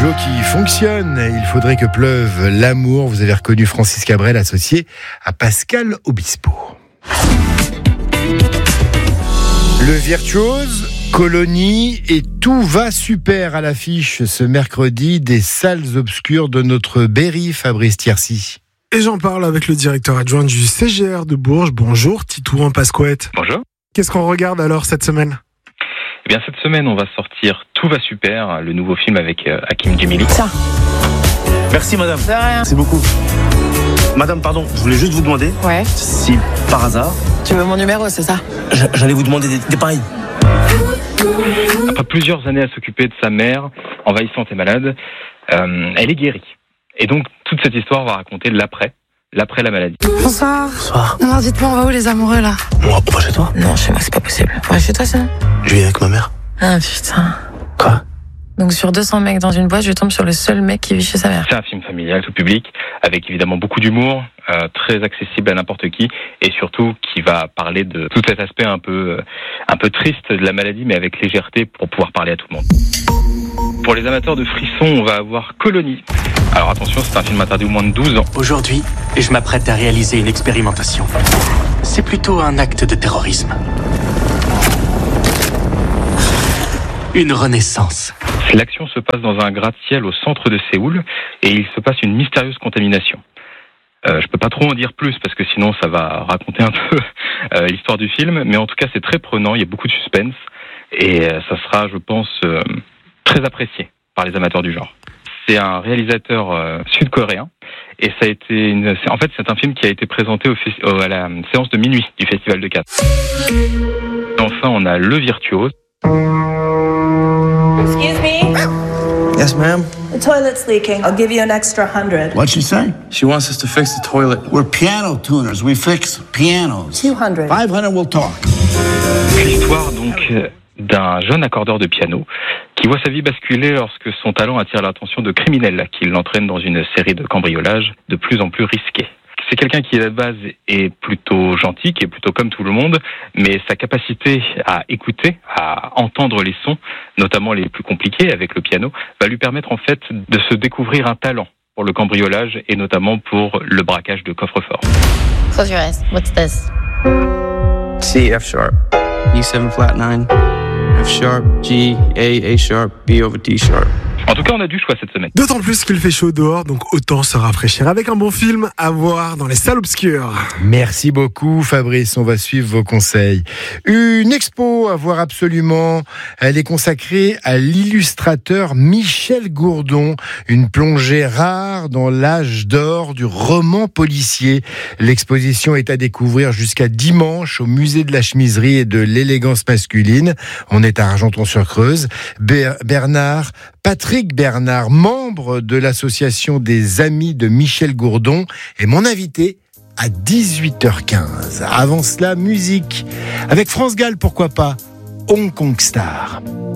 duo qui fonctionne. Il faudrait que pleuve l'amour. Vous avez reconnu Francis Cabrel associé à Pascal Obispo. Le virtuose, Colonie et tout va super à l'affiche ce mercredi des salles obscures de notre Berry, Fabrice Thiercy. Et j'en parle avec le directeur adjoint du CGR de Bourges. Bonjour Titouan Pasquette. Bonjour. Qu'est-ce qu'on regarde alors cette semaine ? Eh bien cette semaine on va sortir Tout va super, le nouveau film avec Hakim Djemili. Ça. Merci madame. De rien. Merci beaucoup. Madame, pardon, je voulais juste vous demander si par hasard... Tu veux mon numéro, c'est ça ? J'allais vous demander des pareils. Après plusieurs années à s'occuper de sa mère, envahissante et malade, elle est guérie. Et donc toute cette histoire va raconter l'après la maladie. Bonsoir. Bonsoir. Alors dites-moi, on va où les amoureux là ? On va chez toi ? Non, chez moi c'est pas possible. Ouais, chez toi ça ? Je vis avec ma mère. Ah putain. Quoi ? Donc sur 200 mecs dans une boîte, je tombe sur le seul mec qui vit chez sa mère. C'est un film familial, tout public, avec évidemment beaucoup d'humour, très accessible à n'importe qui, et surtout qui va parler de tout cet aspect un peu triste de la maladie, mais avec légèreté pour pouvoir parler à tout le monde. Pour les amateurs de frissons, on va avoir Colonie. Alors attention, c'est un film interdit aux moins de 12 ans. Aujourd'hui, je m'apprête à réaliser une expérimentation. C'est plutôt un acte de terrorisme. Une renaissance. L'action se passe dans un gratte-ciel au centre de Séoul et il se passe une mystérieuse contamination. Je peux pas trop en dire plus parce que sinon ça va raconter un peu l'histoire du film, mais en tout cas c'est très prenant, il y a beaucoup de suspense et ça sera, je pense, très apprécié par les amateurs du genre. C'est un réalisateur sud-coréen et ça a été en fait c'est un film qui a été présenté à la séance de minuit du Festival de Cannes. Enfin on a Le Virtuose. Excuse me? Yes, ma'am. The toilet's leaking. I'll give you an extra 100. What'd she say? She wants us to fix the toilet. We're piano tuners. We fix pianos. 200. 500, we'll talk. L'histoire donc d'un jeune accordeur de piano qui voit sa vie basculer lorsque son talent attire l'attention de criminels qui l'entraînent dans une série de cambriolages de plus en plus risqués. C'est quelqu'un qui, à la base, est plutôt gentil, qui est plutôt comme tout le monde, mais sa capacité à écouter, à entendre les sons, notamment les plus compliqués avec le piano, va lui permettre en fait de se découvrir un talent pour le cambriolage et notamment pour le braquage de coffres-forts. Close your eyes. What's this? C, F sharp, E7 flat 9, F sharp, G, A sharp, B over D sharp. En tout cas, on a du choix cette semaine. D'autant plus qu'il fait chaud dehors, donc autant se rafraîchir avec un bon film à voir dans les salles obscures. Merci beaucoup Fabrice, on va suivre vos conseils. Une expo à voir absolument, elle est consacrée à l'illustrateur Michel Gourdon, une plongée rare dans l'âge d'or du roman policier. L'exposition est à découvrir jusqu'à dimanche au musée de la chemiserie et de l'élégance masculine. On est à Argenton-sur-Creuse. Patrick Bernard, membre de l'association des amis de Michel Gourdon, est mon invité à 18h15. Avant cela, musique. Avec France Gall, pourquoi pas, Hong Kong Star.